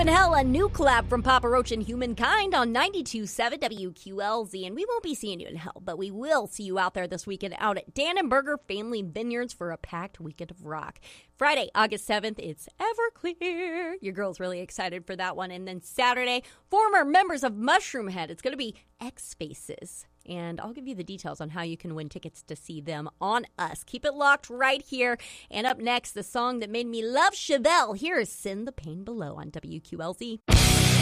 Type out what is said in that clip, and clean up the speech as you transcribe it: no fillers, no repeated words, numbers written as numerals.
in Hell, a new collab from Papa Roach and Humankind on 92.7 WQLZ. And we won't be seeing you in hell, but we will see you out there this weekend out at Dannenberger Family Vineyards for a packed weekend of rock. Friday, August 7th, it's Everclear. Your girl's really excited for that one. And then Saturday, former members of Mushroomhead. It's going to be X Faces. And I'll give you the details on how you can win tickets to see them on us. Keep it locked right here. And up next, the song that made me love Chevelle. Here is Send the Pain Below on WQLZ.